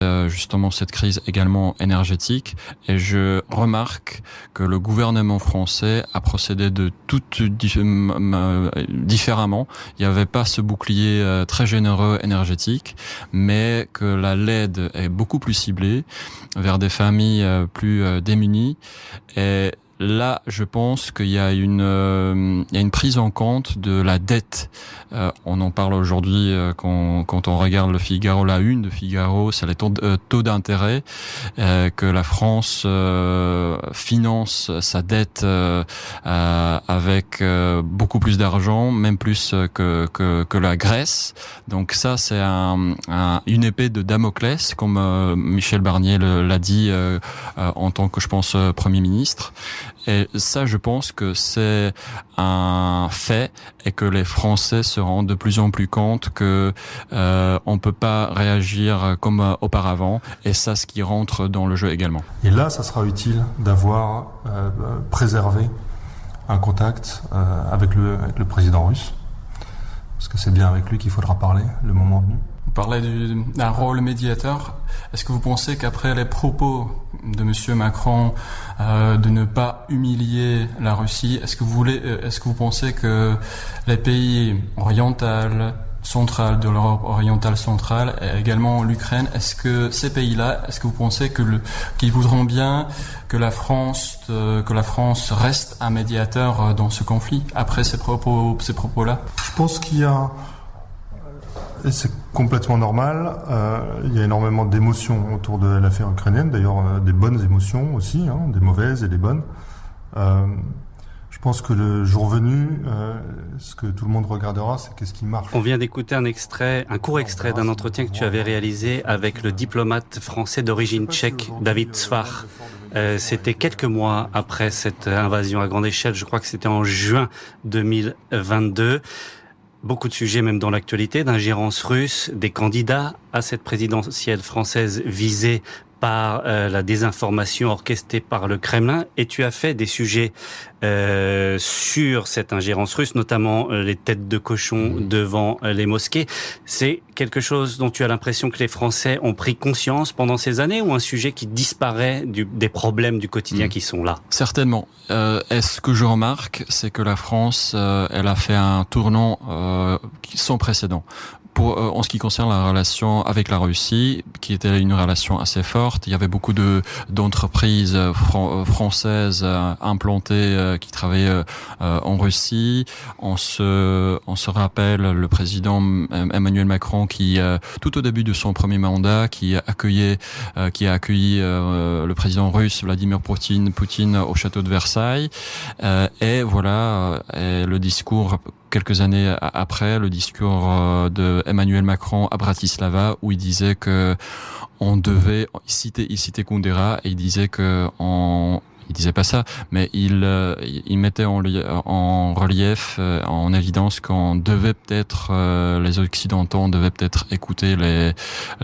justement cette crise également énergétique, et je remarque que le gouvernement français a procédé de différemment. Il n'y avait pas ce bouclier très généreux énergétique, mais que l'aide est beaucoup plus ciblée vers des familles plus démunies. Et là, je pense qu'il y a une prise en compte de la dette. On en parle aujourd'hui quand on regarde le Figaro, la une de Figaro, c'est les taux d'intérêt que la France finance sa dette avec beaucoup plus d'argent, même plus que la Grèce. Donc ça, c'est une épée de Damoclès, comme Michel Barnier l'a dit en tant que, je pense, Premier ministre. Et ça, je pense que c'est un fait, et que les Français se rendent de plus en plus compte que on peut pas réagir comme auparavant, et ça, ce qui rentre dans le jeu également. Et là, ça sera utile d'avoir préservé un contact avec le président russe, parce que c'est bien avec lui qu'il faudra parler le moment venu. Vous parlez d'un rôle médiateur. Est-ce que vous pensez qu'après les propos de Monsieur Macron de ne pas humilier la Russie, est-ce que vous pensez que les pays centrales de l'Europe orientale centrale, et également l'Ukraine, est-ce que ces pays-là, est-ce que vous pensez qu'ils voudront bien que la France reste un médiateur dans ce conflit après ces propos-là? Je pense qu'il y a, et c'est complètement normal, il y a énormément d'émotions autour de l'affaire ukrainienne, d'ailleurs des bonnes émotions aussi, des mauvaises et des bonnes. Je pense que le jour venu, ce que tout le monde regardera, c'est qu'est-ce qui marche. On vient d'écouter un court extrait d'un entretien que tu avais réalisé avec le diplomate français d'origine tchèque, David Svar. C'était quelques mois après cette invasion à grande échelle, je crois que c'était en juin 2022. Beaucoup de sujets, même dans l'actualité, d'ingérence russe, des candidats à cette présidentielle française visés par la désinformation orchestrée par le Kremlin. Et tu as fait des sujets sur cette ingérence russe, notamment les têtes de cochon devant les mosquées. C'est quelque chose dont tu as l'impression que les Français ont pris conscience pendant ces années, ou un sujet qui disparaît des problèmes du quotidien qui sont là? Certainement. Et ce que je remarque, c'est que la France, elle a fait un tournant sans précédent. En ce qui concerne la relation avec la Russie, qui était une relation assez forte, il y avait beaucoup d'entreprises françaises implantées qui travaillaient en Russie. On se rappelle le président Emmanuel Macron qui, tout au début de son premier mandat, qui a accueilli le président russe Vladimir Poutine au château de Versailles. Et voilà, et le discours quelques années après, le discours de Emmanuel Macron à Bratislava, où il disait que on devait il citait Kundera, et il disait que il disait pas ça, mais il mettait en relief, en évidence qu'on devait peut-être, les Occidentaux devaient peut-être écouter les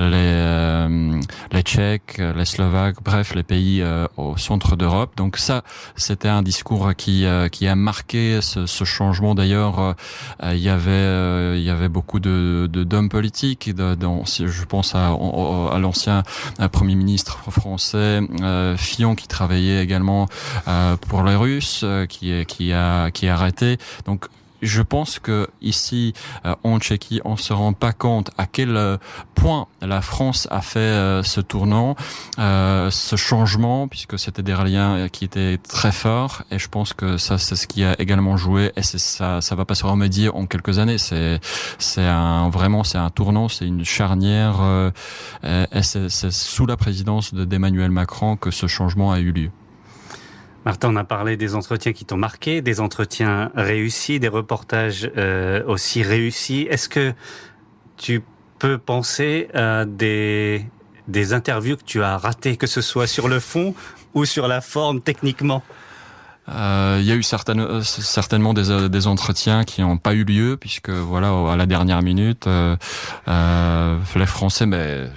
Tchèques, les Slovaques, bref, les pays au centre d'Europe. Donc ça, c'était un discours qui a marqué ce changement. D'ailleurs, il y avait beaucoup d'hommes politiques, je pense à l'ancien Premier ministre français Fillon, qui travaillait également pour les Russes, qui a arrêté. Donc je pense que ici en Tchéquie, on se rend pas compte à quel point la France a fait ce tournant, ce changement, puisque c'était des liens qui étaient très forts. Et je pense que ça, c'est ce qui a également joué. Et ça va pas se remédier en quelques années. C'est un tournant, c'est une charnière. Et c'est sous la présidence d'Emmanuel Macron que ce changement a eu lieu. Martin, on a parlé des entretiens qui t'ont marqué, des entretiens réussis, des reportages aussi réussis. Est-ce que tu peux penser à des interviews que tu as ratées, que ce soit sur le fond ou sur la forme techniquement? Il y a eu certainement des entretiens qui n'ont pas eu lieu puisque voilà, à la dernière minute, les Français, mais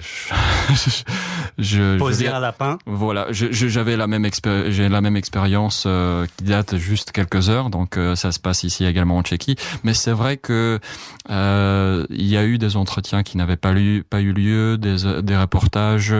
poser un lapin. Voilà, j'avais j'ai la même expérience qui date juste quelques heures, donc ça se passe ici également en Tchéquie. Mais c'est vrai que il y a eu des entretiens qui n'avaient pas eu lieu, des reportages